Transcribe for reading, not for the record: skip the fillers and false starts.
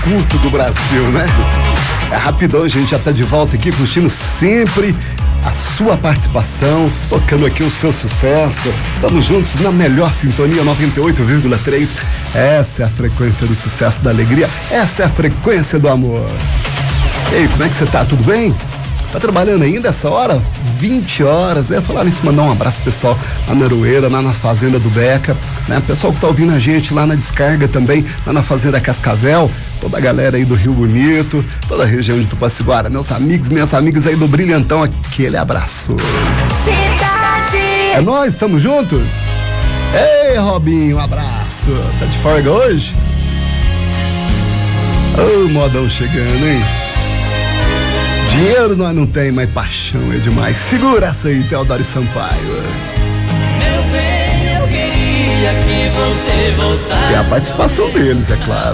curto do Brasil, né? É rapidão, a gente já tá de volta aqui curtindo sempre a sua participação, tocando aqui o seu sucesso. Estamos juntos na melhor sintonia, 98,3. Essa é a frequência do sucesso, da alegria. Essa é a frequência do amor. Ei, como é que você tá? Tudo bem? Tá trabalhando ainda essa hora? 20 horas, né? Falar nisso, mandar um abraço pessoal lá na Aroeira, lá na Fazenda do Beca, né? Pessoal que tá ouvindo a gente lá na Descarga também, lá na Fazenda Cascavel, toda a galera aí do Rio Bonito, toda a região de Tupaciguara, meus amigos, minhas amigas aí do Brilhantão, aquele abraço. Cidade. É nóis, estamos juntos? Ei, Robinho, um abraço. Tá de folga hoje? Ô, modão chegando, hein? Dinheiro nós não tem, mas paixão é demais. Segura essa aí, Teodoro Sampaio. Meu bem, eu queria que você voltasse. E a participação deles, é claro.